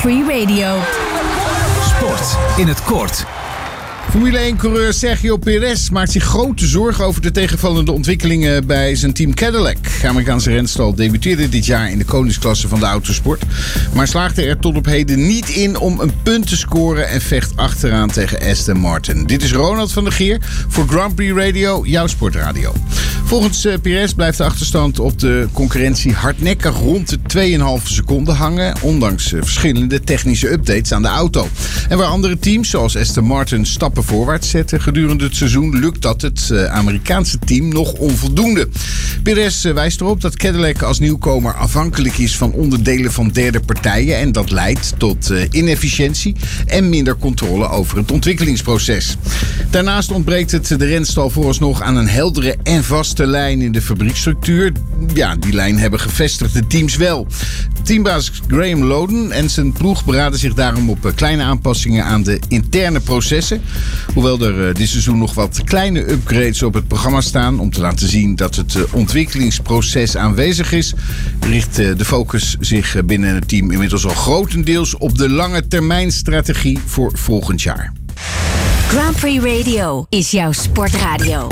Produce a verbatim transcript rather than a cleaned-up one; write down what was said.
Prix Radio. Sport in het kort. Formule één-coureur Sergio Perez maakt zich grote zorgen over de tegenvallende ontwikkelingen bij zijn team Cadillac. De Amerikaanse renstal debuteerde dit jaar in de koningsklasse van de autosport, maar slaagde er tot op heden niet in om een punt te scoren en vecht achteraan tegen Aston Martin. Dit is Ronald van der Geer voor Grand Prix Radio, jouw sportradio. Volgens uh, Perez blijft de achterstand op de concurrentie hardnekkig rond de twee komma vijf seconden hangen, ondanks uh, verschillende technische updates aan de auto. En waar andere teams, zoals Aston Martin, stappen voorwaarts zetten gedurende het seizoen, lukt dat het uh, Amerikaanse team nog onvoldoende. Perez uh, wijst erop dat Cadillac als nieuwkomer afhankelijk is van onderdelen van derde partijen en dat leidt tot uh, inefficiëntie en minder controle over het ontwikkelingsproces. Daarnaast ontbreekt het de renstal vooralsnog aan een heldere en vaste lijn in de fabrieksstructuur. Ja, die lijn hebben gevestigde teams wel. Teambaas Graham Loden en zijn ploeg beraden zich daarom op kleine aanpassingen aan de interne processen. Hoewel er dit seizoen nog wat kleine upgrades op het programma staan om te laten zien dat het ontwikkelingsproces aanwezig is, richt de focus zich binnen het team inmiddels al grotendeels op de lange termijn strategie voor volgend jaar. Grand Prix Radio is jouw sportradio.